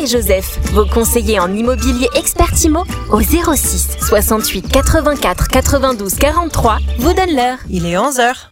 et Joseph, vos conseillers en immobilier expert IMO, au 06 68 84 92 43, vous donnent l'heure. Il est 11h.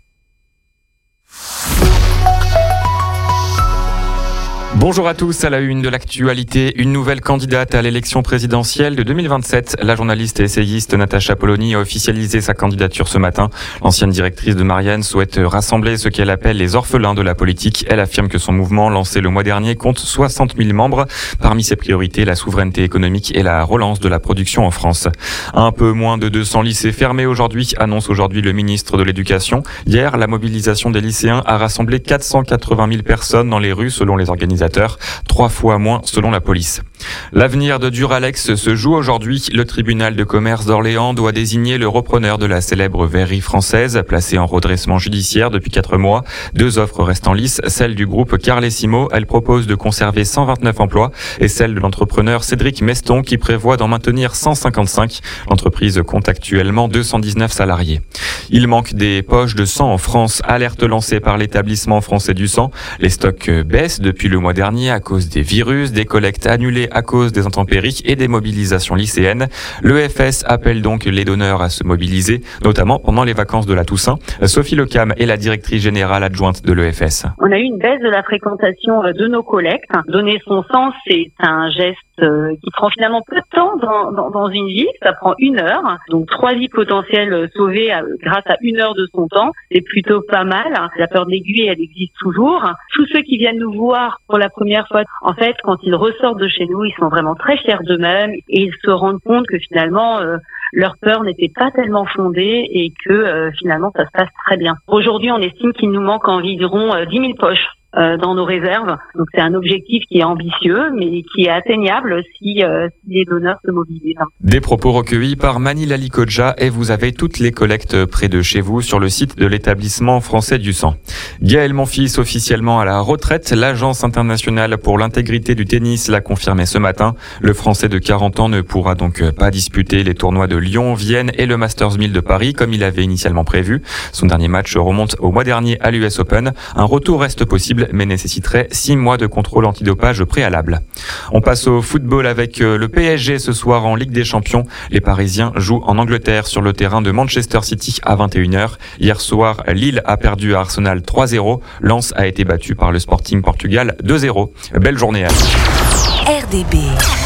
Bonjour à tous, à la une de l'actualité, une nouvelle candidate à l'élection présidentielle de 2027. La journaliste et essayiste Natacha Polony a officialisé sa candidature ce matin. L'ancienne directrice de Marianne souhaite rassembler ce qu'elle appelle les orphelins de la politique. Elle affirme que son mouvement, lancé le mois dernier, compte 60 000 membres. Parmi ses priorités, la souveraineté économique et la relance de la production en France. Un peu moins de 200 lycées fermés aujourd'hui, annonce aujourd'hui le ministre de l'Éducation. Hier, la mobilisation des lycéens a rassemblé 480 000 personnes dans les rues selon les organisateurs. 3 fois moins selon la police. L'avenir de Duralex se joue aujourd'hui. Le tribunal de commerce d'Orléans doit désigner le repreneur de la célèbre verrerie française, placée en redressement judiciaire depuis 4 mois. 2 offres restent en lice. Celle du groupe Carlesimo, elle propose de conserver 129 emplois, et celle de l'entrepreneur Cédric Meston qui prévoit d'en maintenir 155. L'entreprise compte actuellement 219 salariés. Il manque des poches de sang en France. Alerte lancée par l'établissement français du sang. Les stocks baissent depuis le mois dernier à cause des virus, des collectes annulées à cause des intempéries et des mobilisations lycéennes. L'EFS appelle donc les donneurs à se mobiliser, notamment pendant les vacances de la Toussaint. Sophie Lecam est la directrice générale adjointe de l'EFS. On a eu une baisse de la fréquentation de nos collectes. Donner son sang, c'est un geste qui prend finalement peu de temps dans une vie. Ça prend 1 heure. Donc 3 vies potentielles sauvées grâce à 1 heure de son temps. C'est plutôt pas mal. La peur de l'aiguille, elle existe toujours. Tous ceux qui viennent nous voir pour la première fois, en fait, quand ils ressortent de chez nous, ils sont vraiment très fiers d'eux-mêmes et ils se rendent compte que finalement, leur peur n'était pas tellement fondée et que finalement, ça se passe très bien. Aujourd'hui, on estime qu'il nous manque environ 10 000 poches dans nos réserves. Donc c'est un objectif qui est ambitieux, mais qui est atteignable si les donneurs se mobilisent. Des propos recueillis par Mani Lalikodja, et vous avez toutes les collectes près de chez vous sur le site de l'établissement français du sang. Gaël Monfils officiellement à la retraite. L'Agence internationale pour l'intégrité du tennis l'a confirmé ce matin. Le Français de 40 ans ne pourra donc pas disputer les tournois de Lyon, Vienne et le Masters 1000 de Paris comme il avait initialement prévu. Son dernier match remonte au mois dernier à l'US Open. Un retour reste possible, mais nécessiterait 6 mois de contrôle antidopage préalable. On passe au football avec le PSG ce soir en Ligue des Champions. Les Parisiens jouent en Angleterre sur le terrain de Manchester City à 21h. Hier soir, Lille a perdu à Arsenal 3-0. Lens a été battu par le Sporting Portugal 2-0. Belle journée à vous. RDB.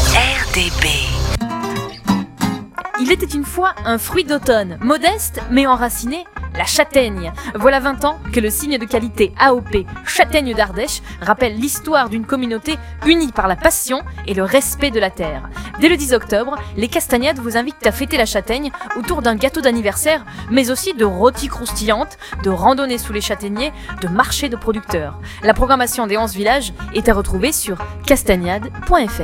Il était une fois un fruit d'automne, modeste mais enraciné, la châtaigne. Voilà 20 ans que le signe de qualité AOP Châtaigne d'Ardèche rappelle l'histoire d'une communauté unie par la passion et le respect de la terre. Dès le 10 octobre, les Castagnades vous invitent à fêter la châtaigne autour d'un gâteau d'anniversaire, mais aussi de rôties croustillantes, de randonnées sous les châtaigniers, de marchés de producteurs. La programmation des 11 villages est à retrouver sur castagnade.fr.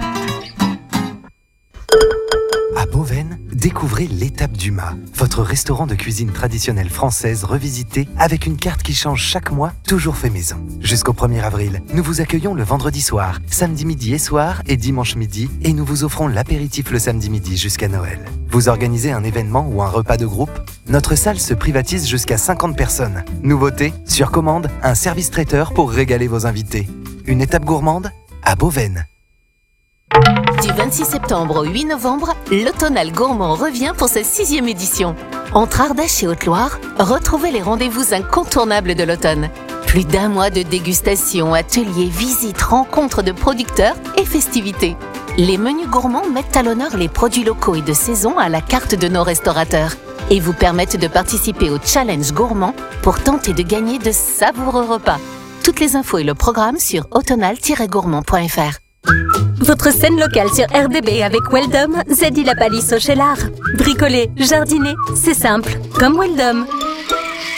À Beauvesne, découvrez l'étape du mât, votre restaurant de cuisine traditionnelle française revisité avec une carte qui change chaque mois, toujours fait maison. Jusqu'au 1er avril, nous vous accueillons le vendredi soir, samedi midi et soir et dimanche midi, et nous vous offrons l'apéritif le samedi midi jusqu'à Noël. Vous organisez un événement ou un repas de groupe? Notre salle se privatise jusqu'à 50 personnes. Nouveauté, sur commande, un service traiteur pour régaler vos invités. Une étape gourmande à Beauvesne. Du 26 septembre au 8 novembre, l'Automnal Gourmand revient pour sa 6e édition. Entre Ardèche et Haute-Loire, retrouvez les rendez-vous incontournables de l'automne. Plus d'1 mois de dégustation, ateliers, visites, rencontres de producteurs et festivités. Les menus gourmands mettent à l'honneur les produits locaux et de saison à la carte de nos restaurateurs et vous permettent de participer au challenge gourmand pour tenter de gagner de savoureux repas. Toutes les infos et le programme sur automnal-gourmand.fr. Votre scène locale sur RDB avec Weldom, Zedi la palisse au Cheylard. Bricoler, jardiner, c'est simple, comme Weldom.